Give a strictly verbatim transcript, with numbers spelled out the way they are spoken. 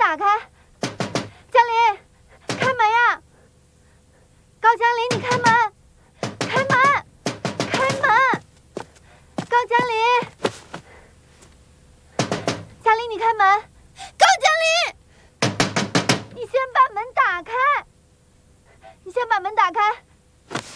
打开。江林，开门呀！高江林，你开门，开门，开门！高江林，江林，你开门！高江林，你先把门打开，你先把门打开。